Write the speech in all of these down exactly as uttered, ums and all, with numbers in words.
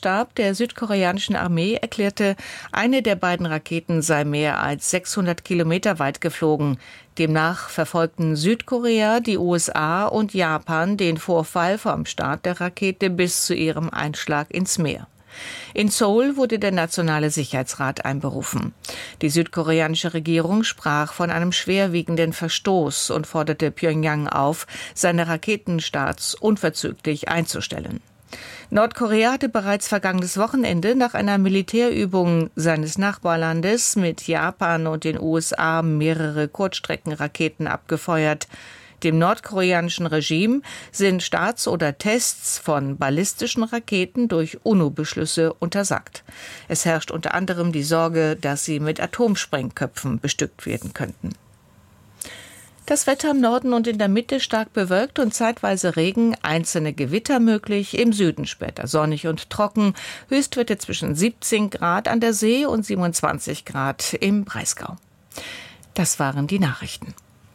Generalstab der südkoreanischen Armee erklärte, eine der beiden Raketen sei mehr als sechshundert Kilometer weit geflogen. Demnach verfolgten Südkorea, die U S A und Japan den Vorfall vom Start der Rakete bis zu ihrem Einschlag ins Meer. In Seoul wurde der Nationale Sicherheitsrat einberufen. Die südkoreanische Regierung sprach von einem schwerwiegenden Verstoß und forderte Pjöngjang auf, seine Raketenstarts unverzüglich einzustellen. Nordkorea hatte bereits vergangenes Wochenende nach einer Militärübung seines Nachbarlandes mit Japan und den U S A mehrere Kurzstreckenraketen abgefeuert. Dem nordkoreanischen Regime sind Starts oder Tests von ballistischen Raketen durch UNO-Beschlüsse untersagt. Es herrscht unter anderem die Sorge, dass sie mit Atomsprengköpfen bestückt werden könnten. Das Wetter im Norden und in der Mitte stark bewölkt und zeitweise Regen, einzelne Gewitter möglich, im Süden später sonnig und trocken, Höchstwerte zwischen siebzehn Grad an der See und siebenundzwanzig Grad im Breisgau. Das waren die Nachrichten.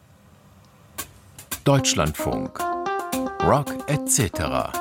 Deutschlandfunk. Rock et cetera.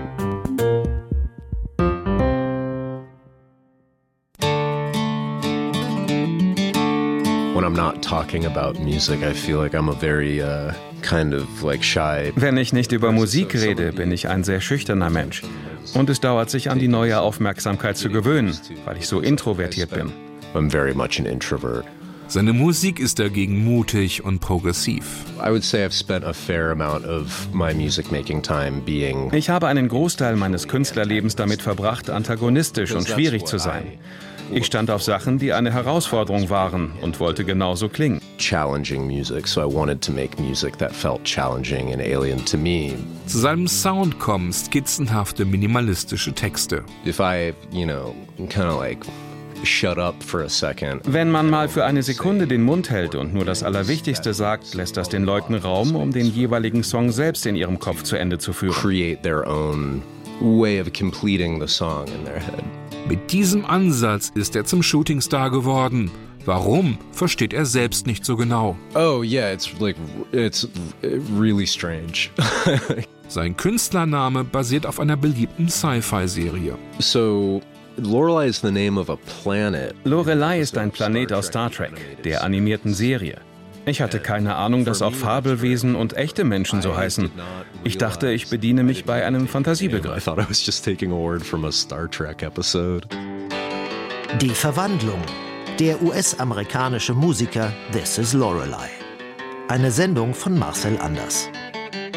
When I'm not talking about music, I feel like I'm a very uh, kind of like shy. Wenn ich nicht über Musik rede, bin ich ein sehr schüchterner Mensch. Und es dauert sich an die neue Aufmerksamkeit zu gewöhnen, weil ich so introvertiert bin. I'm very much an introvert. Seine Musik ist dagegen mutig und progressiv. I would say I've spent a fair amount of my music making time being. Ich habe einen Großteil meines Künstlerlebens damit verbracht, antagonistisch und schwierig zu sein. Ich stand auf Sachen, die eine Herausforderung waren und wollte genauso klingen. Challenging music, so I wanted to make music that felt challenging and alien to me. Zu seinem Sound kommen skizzenhafte minimalistische Texte. If I, you know, kind of like shut up for a second. Wenn man mal für eine Sekunde den Mund hält und nur das Allerwichtigste sagt, lässt das den Leuten Raum, um den jeweiligen Song selbst in ihrem Kopf zu Ende zu führen. Create their own way of completing the song in their head. Mit diesem Ansatz ist er zum Shootingstar geworden. Warum, versteht er selbst nicht so genau. Oh yeah, it's like it's really strange. Sein Künstlername basiert auf einer beliebten Sci-Fi-Serie. So Lorelei is the name of a planet. Lorelei ist ein Planet aus Star Trek, der animierten Serie. Ich hatte keine Ahnung, dass auch Fabelwesen und echte Menschen so heißen. Ich dachte, ich bediene mich bei einem Fantasiebegriff. I thought I was just taking a word from a Star Trek episode. Die Verwandlung. Der U S-amerikanische Musiker This is Lorelei. Eine Sendung von Marcel Anders.